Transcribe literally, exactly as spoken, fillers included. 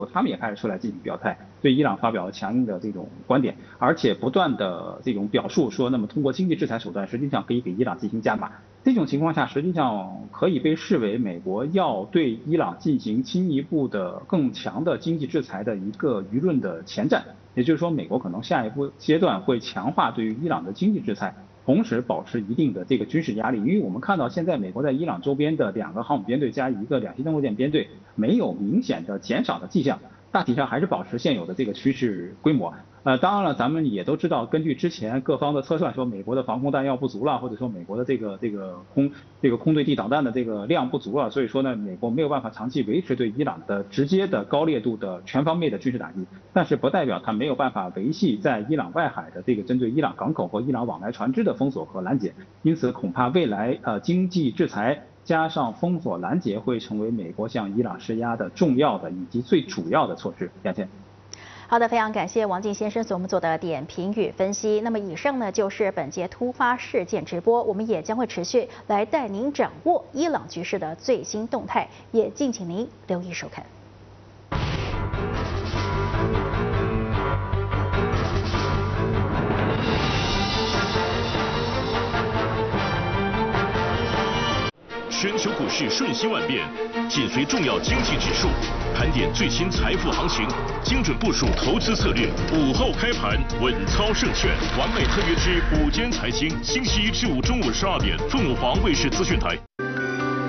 他们也开始出来进行表态，对伊朗发表了强硬的这种观点，而且不断的这种表述说，那么通过经济制裁手段，实际上可以给伊朗进行加码。这种情况下，实际上可以被视为美国要对伊朗进行进一步的更强的经济制裁的一个舆论的前站。也就是说，美国可能下一步阶段会强化对于伊朗的经济制裁，同时保持一定的这个军事压力。因为我们看到现在美国在伊朗周边的两个航母编队加一个两栖登陆舰编队没有明显的减少的迹象，大体上还是保持现有的这个趋势规模。呃，当然了，咱们也都知道，根据之前各方的测算，说美国的防空弹药不足了，或者说美国的这个这个空这个空对地导弹的这个量不足了，所以说呢，美国没有办法长期维持对伊朗的直接的高烈度的全方面的军事打击，但是不代表它没有办法维系在伊朗外海的这个针对伊朗港口和伊朗往来船只的封锁和拦截，因此恐怕未来呃经济制裁加上封锁拦截会成为美国向伊朗施压的重要的以及最主要的措施。杨倩。 好的，非常感谢王进先生所我们做的点评与分析。那么以上呢就是本节突发事件直播，我们也将会持续来带您掌握伊朗局势的最新动态，也敬请您留意收看。 全球股市瞬息万变，紧随重要经济指数，盘点最新财富行情，精准部署投资策略。午后开盘，稳操胜券。完美特约之午间财经，星期一至五中午十二点，凤凰卫视资讯台。